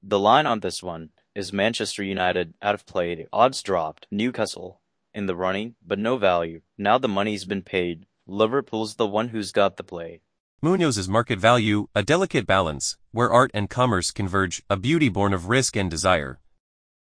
The line on this one is Manchester United out of play, odds dropped, Newcastle in the running, but no value. Now the money's been paid. Liverpool's the one who's got the play. Munoz's market value, a delicate balance, where art and commerce converge, a beauty born of risk and desire.